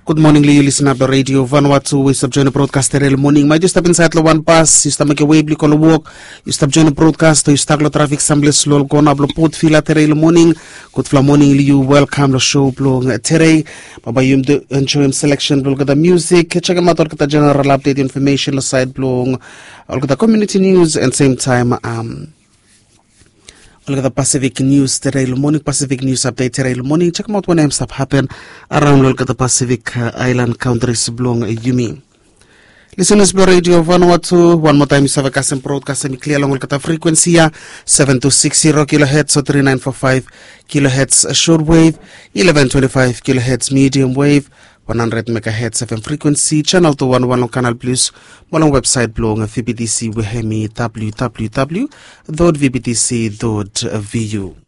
Good morning, you listen up the radio Vanuatu. We stop join the broadcast early morning. My just step inside the one pass. You stop make a way, blick on the walk. You stop join the broadcast. You start the traffic sample slow. Go na blo port fila early morning. Good fla morning, you welcome the show blong today. Baba you enjoy him selection. Blog the music. Check him out. All the general update information. Aside blong. All the community news and same time Look at the Pacific News today, morning Pacific News update today, morning. Check out when stuff happen around look at the Pacific Island countries belong Yumi. Listeners by Radio Vanuatu, one more time you have a custom broadcast and clear along with the frequency 7260 kHz or 3945 kHz shortwave, 1125 kHz medium wave, 100 megahertz FM frequency, channel 211 on Canal Plus, walang website blong VBTC wehemi www.vbtc.vu.